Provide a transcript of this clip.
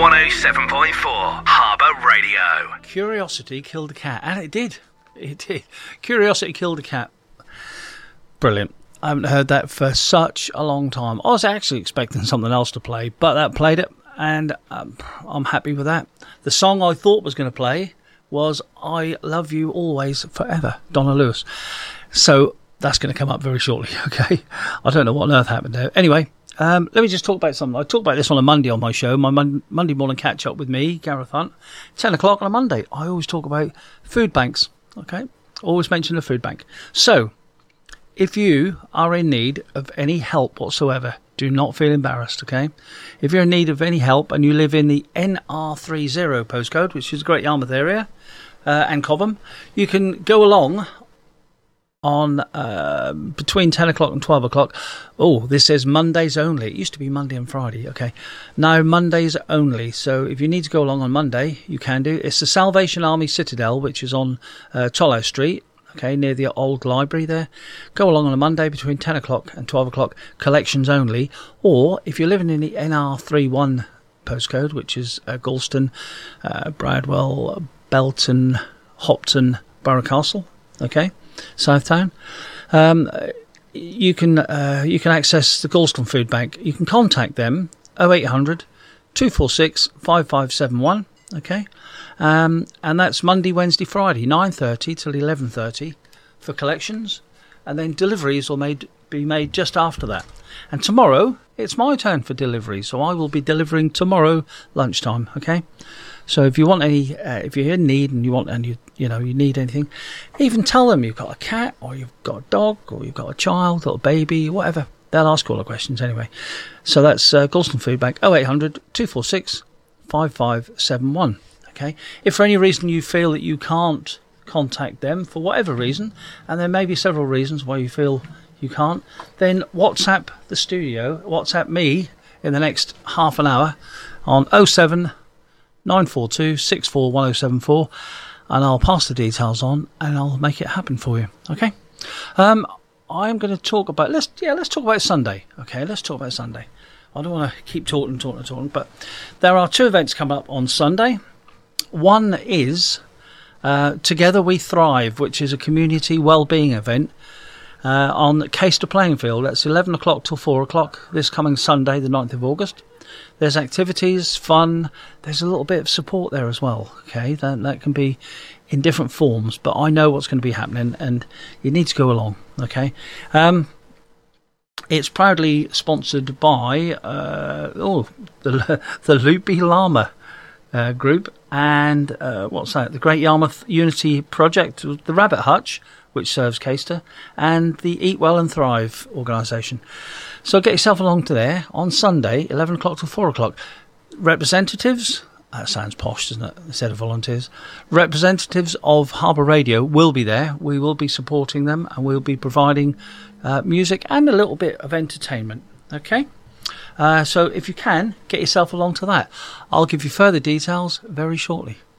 107.4 Harbour Radio. Curiosity killed a cat, and it did. It did. Curiosity killed a cat. Brilliant. I haven't heard that for such a long time. I was actually expecting something else to play, but that played it, and I'm happy with that. The song I thought was going to play was I Love You Always Forever, Donna Lewis. So that's going to come up very shortly, okay? I don't know what on earth happened there. Anyway, let me just talk about something. I talked about this on a Monday on my show, my Monday morning catch-up with me, Gareth Hunt, 10 o'clock on a Monday. I always talk about food banks, okay? Always mention the food bank. So, if you are in need of any help whatsoever, do not feel embarrassed, okay? If you're in need of any help and you live in the NR30 postcode, which is Great Yarmouth area, and Cobham, you can go along on between 10 o'clock and 12 o'clock. Oh, this says Mondays only. It used to be Monday and Friday, okay. Now Mondays only. So if you need to go along on Monday, you can do. It's the Salvation Army Citadel, which is on Tollow Street, okay, near the old library there. Go along on a Monday between 10 o'clock and 12 o'clock, collections only. Or if you're living in the NR31 postcode, which is Galston, Bradwell, Belton, Hopton, Borough Castle, okay, Southtown, you can access the Galston Food Bank. You can contact them 0800 246 5571, okay, and that's Monday, Wednesday, Friday 9:30 till 11:30 for collections, and then deliveries will be made just after that. And tomorrow it's my turn for delivery, so I will be delivering tomorrow lunchtime, okay. So if you want any, if you're in need and you need anything, even tell them you've got a cat or you've got a dog or you've got a child or a baby, whatever. They'll ask all the questions anyway. So that's Galston Food Bank, 0800 246 5571. Okay. If for any reason you feel that you can't contact them for whatever reason, and there may be several reasons why you feel you can't, then WhatsApp the studio, WhatsApp me in the next half an hour on 07 942 641074, and I'll pass the details on and I'll make it happen for you. Okay. I'm going to talk about let's talk about Sunday. Okay, let's talk about Sunday. I don't want to keep talking, but there are two events coming up on Sunday. One is Together We Thrive, which is a community wellbeing event on Caister Playing Field. That's 11 o'clock till 4 o'clock this coming Sunday, the 9th of August. There's activities, fun. There's a little bit of support there as well. Okay, that can be in different forms, but I know what's going to be happening, and you need to go along. Okay, it's proudly sponsored by the Loopy Llama group, and what's that? The Great Yarmouth Unity Project, the Rabbit Hutch, which serves Caister, and the Eat Well and Thrive organisation. So get yourself along to there on Sunday, 11 o'clock to 4 o'clock. Representatives, that sounds posh, doesn't it, instead of volunteers. Representatives of Harbour Radio will be there. We will be supporting them, and we'll be providing music and a little bit of entertainment. Okay? So if you can, get yourself along to that. I'll give you further details very shortly.